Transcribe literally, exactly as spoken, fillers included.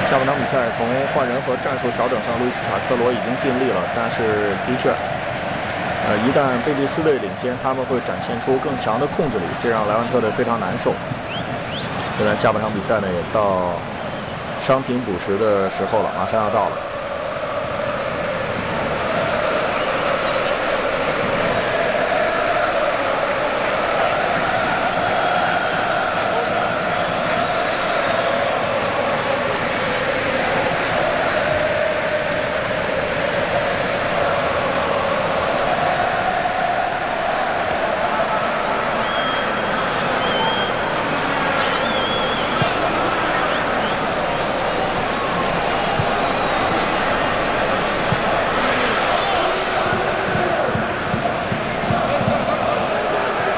下半场比赛从换人和战术调整上，路易斯卡斯特罗已经尽力了，但是的确，呃，一旦贝蒂斯队领先，他们会展现出更强的控制力，这让莱万特队非常难受。现在下半场比赛呢，也到伤停补时的时候了，马上要到了。